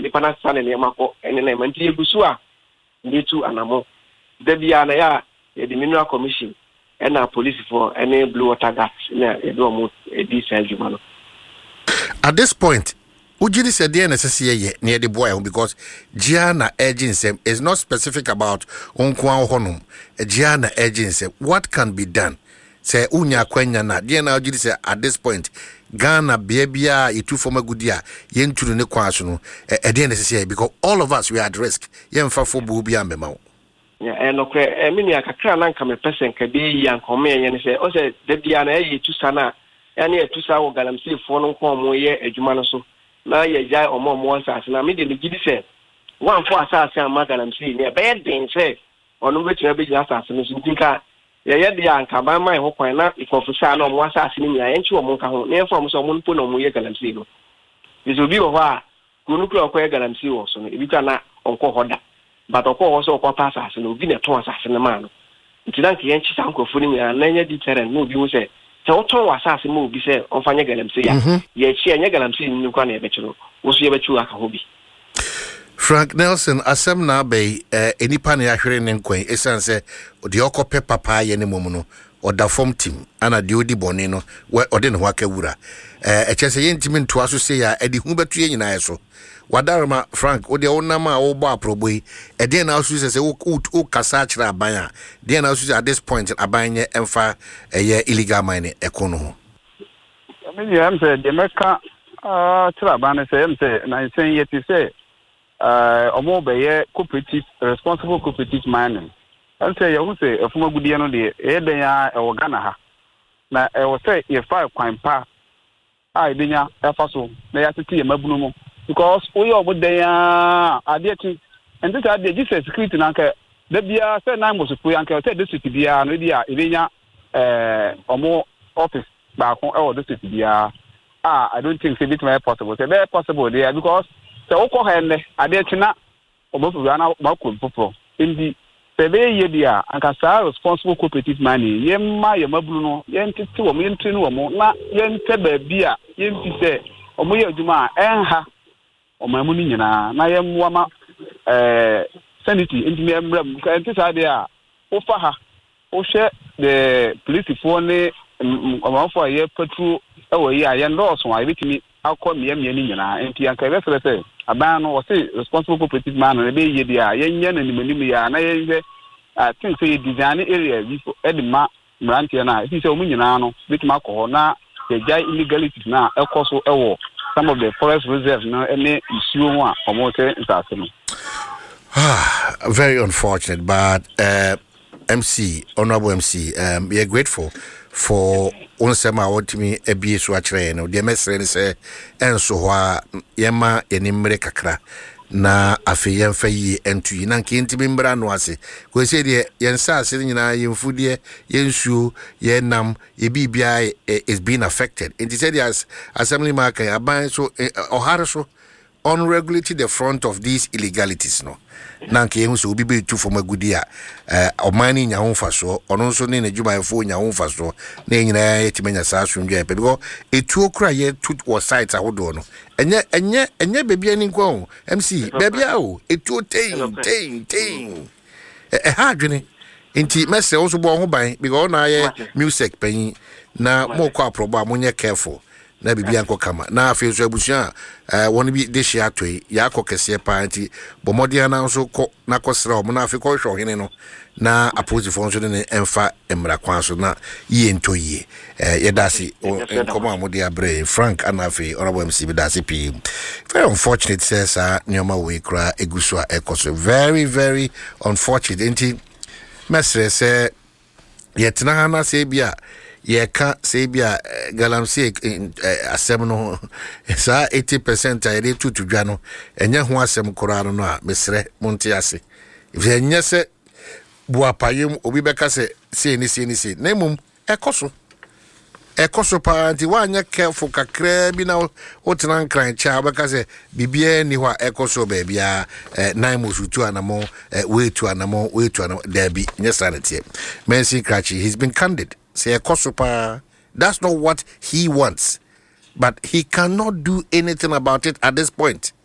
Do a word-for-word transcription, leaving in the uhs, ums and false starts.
nipa na sa ne ne makọ ene na manti egusu a ndi tu anamo da bia na ya the mineral commission and our police for any blue water gas na e do mo e di seljuma no. At this point Ujiri said the N S S A near the boy because Gianna agency is not specific about Unkwan Honum. Gianna agency, what can be done? Say Unya Kwenya na Diana Ujiri say at this point Ghana Bebia itu former goodia yen to the Kwasuno at the N S S A because all of us we are at risk. Yen for Bubia Memo. Yeah, and okay, I mean, I can't rank a person can be young come and say, oh, say the Diana to Sana, and yet to Sao Galamsi for no come ye a Jumanoso. Now ye jai or more once as an immediately give say one for assassin Magalamsi, near bad thing say, on which I be assassin, think I, yeah, the young Cabana, my hope, and not if of Sana or one assassin, I ain't sure Monka, near from someone put on Moya Galamsi. This will be a while, Gunuka or Galamsi also, if you cannot uncle Honda. But of course, also pass us and will be a two assassin man. It's not the ancient uncle fooling and then deterrent move you say. So, two assassin move be said on Fanya Galamsia. Yet she and Yagalamsi in Nukane Betro was ever true like a hobby. Frank Nelson, Asemna Bay, any pania hearing quay, essence, the Oko Peppa Pie any momono, or the form team, and a duty bonino, where or then Wakawura. A chessayen team to us to say, Eddie Humber Tree in I S O. Wadarama Frank o de onama o ba proboi e dey na so say o o kasa kira abanya dey na so at this point abanya emfa eye illegal mining ekono I mean you am say the meka ah kira abanya say am say na say yet say uh omo be ye cooperative responsible cooperative mining am say you say efuma gudie no de e den ya e wo Ghana ha na e wo say ye five kwan pa a edenya efa so na ya tete ye mabunu mo because we are with the uh, and this idea just security nanke the bia say nine was fu yanke say this city bia no dia ebenya eh omo office back on this city bia ah I don't think it may possible say very possible there because say okọ ha ne ade tina obofu na makọ popro indi say be ye dia anka sa responsible cooperative money yemma yemabulu no yentiti wo yentri no wo na yente ba bia yenti say omo ye adwuma enha omamu ni nyina na ye muama eh sanity intimi emram ka enti sa de a wo fa ha wo hwe the police for ne omanfo ye patrol e wo yi aye ndoso a bitimi akọ miamia ni nyina enti anka be fere say aban no wo say responsible cooperative man no be ye dia ye nya na nimanim ya na ye hwe I think say design area before edma mrantie na enti say omu nyina no bitimi akọ na ye jai illegalities na ekoso ewo some of the forest reserves no any issue one almost in ah very unfortunate but uh M C honorable M C um we are grateful for onsema what me e bi so akere no de mesre say enso ho a yema yenimre kakra na afi yemfa yi entu yi na nke ntimi mbra no ase ko se de yensa ase nyina yemfudie yensuo yenam ye bibia is being affected it said as assembly market aban so ohare so unregulated the front of these illegalities no na nke hu so obi be tu for magudia eh omani nya ho faso ono so ne nadwumayefo nya ho faso na nyina yetimenya sa asundwe pe because etu okura ye tu wo site ahodo no enye enye enye bebia ni nko M C bebia o etu ten ten ten eh ha adwene enti messe wo so bo ho ban because na ye music pan na mo kwa proba mo nye careful na bibia nko kama na afi so abusia eh woni bi de hia toyi ya kokese panti bomodia na so ko na kosra o na afi ko hwo hene no na approach for so ne emfa emra kwan so na ye ntoyi eh yedasi nkomo amodi abre Frank anafi honorable M C bidasi p very unfortunate says uh nyoma we kra egusu a ekoso very very unfortunate enti mesre se yetna na se bia ye ka say bia galamsey asem no sa eighty percent ay dey tutu dwa no enye ho asem kora no a mesre monte ase if enye se buapayem obi beka se se ni se ni se na mum ekoso ekoso pa anti wanya careful kakra bi na otena nkran cha beka se bibia ni ho ekoso ba bia nine musutu anamo we tu anamo we tu anamo there be nye sanity Mensi Krachi he's been candid. Say Kosupa, that's not what he wants, but he cannot do anything about it at this point.